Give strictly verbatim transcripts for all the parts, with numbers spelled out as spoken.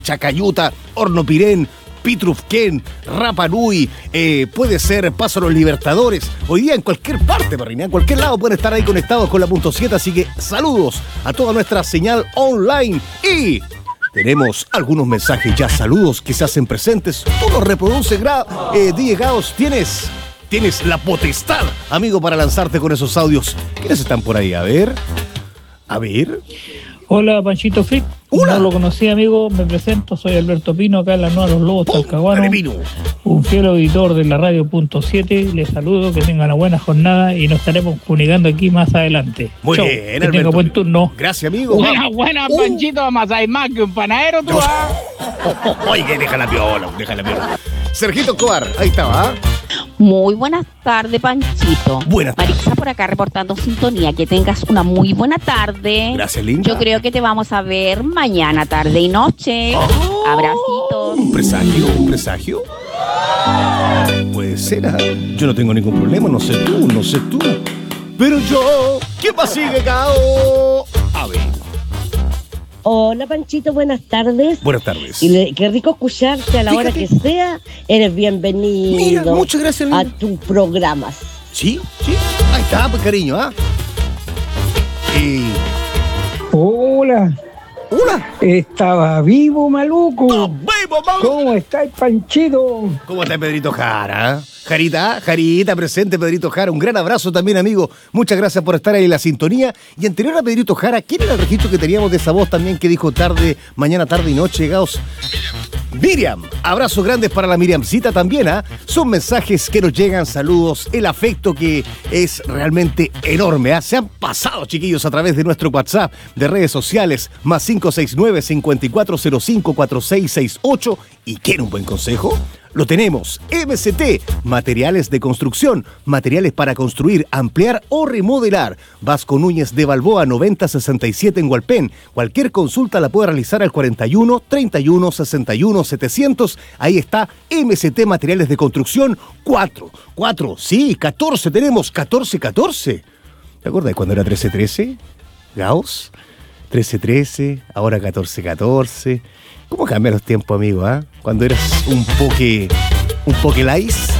Chacayuta, Hornopirén, Pitrufquén, Rapa Nui, eh, puede ser Paso a los Libertadores. Hoy día en cualquier parte, Parrina, en cualquier lado pueden estar ahí conectados con la punto siete, así que saludos a toda nuestra señal online. Y tenemos algunos mensajes ya, saludos que se hacen presentes. Tú los reproduces, gra- eh, D J Gaos, tienes, tienes la potestad, amigo, para lanzarte con esos audios. ¿Quiénes están por ahí? A ver, a ver. Hola, Panchito Frick. Hola. No lo conocí, amigo. Me presento. Soy Alberto Pino, acá en la Nueva Los Lobos, Talcahuano. Pino. Un fiel auditor de la radio punto siete. Les saludo, que tengan una buena jornada y nos estaremos comunicando aquí más adelante. Muy Chau, bien, que Alberto. tenga buen turno. Gracias, amigo. Buena, buena, Uh. Panchito, amasai más que un panadero, tú, ¿ah? Oye, deja la piola, deja la piola. Sergito Cobar, ahí estaba. ¿Ah? Muy buenas tardes, Panchito. Buenas tardes. Marixa por acá reportando sintonía. Que tengas una muy buena tarde. Gracias, linda. Yo creo que te vamos a ver mañana, tarde y noche. Oh. Abracitos. ¿Un presagio? ¿Un presagio? Puede ser, ¿ah? Yo no tengo ningún problema, no sé tú, no sé tú. Pero yo, ¿qué más sigue, Cao? A ver. Hola Panchito, buenas tardes. Buenas tardes. Y le- qué rico escucharte a la hora Fíjate. que sea. Eres bienvenido Mira, muchas gracias, a linda. tus programas. Sí, sí. Ahí está, pues, cariño, ¿ah? Y... Hola, ¡Hola! estaba vivo, maluco. ¡Vivo, vamos! ¿Cómo estáis, Panchito? ¿Cómo está Pedrito Jara? ah? Jarita, Jarita, presente Pedrito Jara. Un gran abrazo también, amigo. Muchas gracias por estar ahí en la sintonía. Y anterior a Pedrito Jara, ¿quién era el registro que teníamos de esa voz también que dijo tarde, mañana, tarde y noche, Gaos? Miriam, abrazos grandes para la Miriamcita también, ¿ah? Son mensajes que nos llegan, saludos, el afecto que es realmente enorme, ¿ah? Se han pasado, chiquillos, a través de nuestro WhatsApp, de redes sociales, más cinco seis nueve, cinco cuatro cero cinco, cuatro seis seis ocho. ¿Y quiere un buen consejo? Lo tenemos. M C T, materiales de construcción, materiales para construir, ampliar o remodelar. Vasco Núñez de Balboa, noventa sesenta y siete en Hualpén. Cualquier consulta la puede realizar al cuarenta y uno, treinta y uno, sesenta y uno, setecientos. Ahí está M C T, materiales de construcción. cuatro, cuatro, sí, catorce tenemos, catorce, catorce. ¿Te acuerdas cuando era trece trece? Gauss, trece trece, ahora catorce catorce. ¿Cómo cambian los tiempos, amigo? ¿Ah? Cuando eras un poque... un poque lice.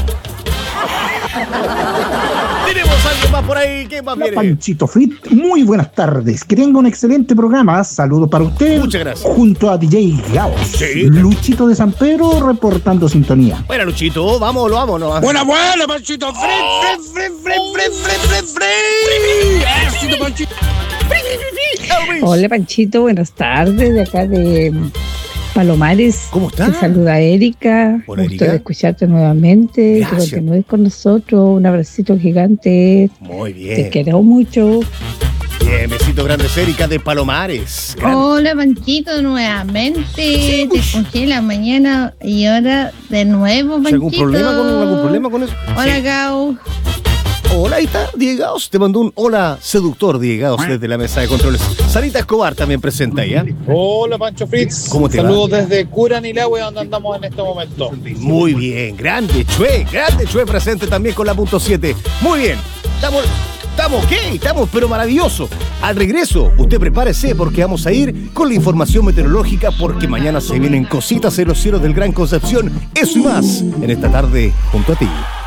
Tenemos algo más por ahí. ¿Qué más viene? Panchito Fit, muy buenas tardes. Que tenga un excelente programa. Saludos para usted. Muchas gracias. Junto a D J Gaos. Sí. Luchito de San Pedro reportando sintonía. Bueno, Luchito, vámonos, vámonos. Buena, buena, Panchito. Fre, fre, fre, fre, fre, fre, fre. Éxito, Panchito. Hola Panchito, buenas tardes, de acá de Palomares. ¿Cómo está? Te saluda Erika. Hola, Gusto Erika. de escucharte nuevamente. Gracias. Que continúes con nosotros. Un abracito gigante. Muy Te bien. quiero mucho. Bien, besito grande, Erika de Palomares. Grande. Hola Panchito, nuevamente. Sí, Te uy. escogí la mañana y ahora de nuevo, Panchito. ¿Algún problema con, algún problema con eso? Hola, Sí. Gau. Hola, ahí está, Diegaos. Te mandó un hola seductor, Diegaos, desde la mesa de controles. Sarita Escobar también presenta ahí, ¿ah? Hola Pancho Fritz, ¿Cómo te saludos desde Curanilahue donde andamos en este momento. Muy bien, grande Chue, grande Chue presente también con la punto siete. Muy bien, estamos, estamos, ¿qué? Estamos, pero maravilloso. Al regreso, usted prepárese porque vamos a ir con la información meteorológica porque mañana se vienen cositas en los cielos del Gran Concepción. Eso y más en esta tarde junto a ti.